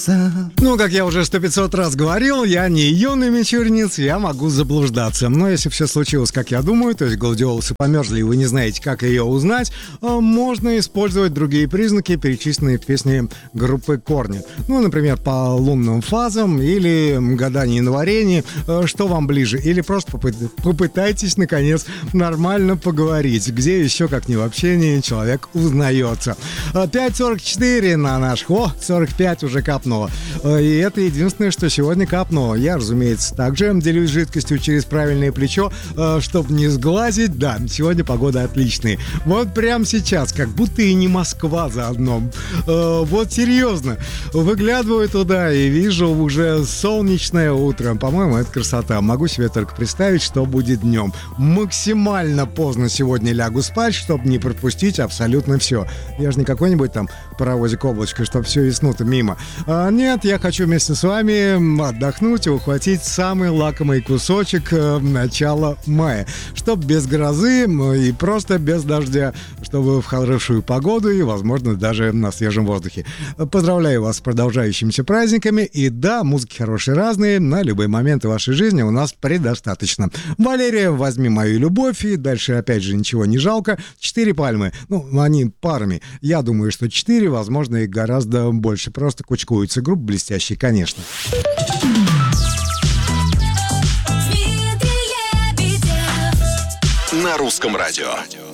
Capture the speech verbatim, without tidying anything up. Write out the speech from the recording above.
Ну, как я уже сто пятьсот раз говорил, я не юный мичуринец, я могу заблуждаться. Но если все случилось, как я думаю, то есть гладиолусы померзли, и вы не знаете, как ее узнать, можно использовать другие признаки, перечисленные в песне группы Корни. Ну, например, по лунным фазам или гаданию на варенье, что вам ближе. Или просто попы- попытайтесь, наконец, нормально поговорить. Где еще, как не в общении, человек узнается. пять сорок четыре на наш... О, сорок пять уже капнуло. И это единственное, что сегодня капнуло. Я, разумеется, также делюсь жидкостью через правильное плечо, чтобы не сглазить. Да, сегодня погода отличная. Вот прямо сейчас, как будто и не Москва заодно. Вот серьезно. Выглядываю туда и вижу уже солнечное утро. По-моему, это красота. Могу себе только представить, что будет днем. Максимально поздно сегодня лягу спать, чтобы не пропустить абсолютно все. Я же не какой-нибудь там паровозик-облачко, чтобы все весну-то мимо. А, нет, я хочу вместе с вами отдохнуть и ухватить самый лакомый кусочек э, начала мая. Чтоб без грозы и просто без дождя, чтобы в хорошую погоду и, возможно, даже на свежем воздухе. Поздравляю вас с продолжающимися праздниками. И да, музыки хорошие разные, на любые моменты вашей жизни у нас предостаточно. Валерия, возьми мою любовь, и дальше опять же ничего не жалко. Четыре пальмы, ну, они парами. Я думаю, что четыре, возможно, и гораздо больше. Просто кучкуются. Групп блестящий, конечно. На русском радио.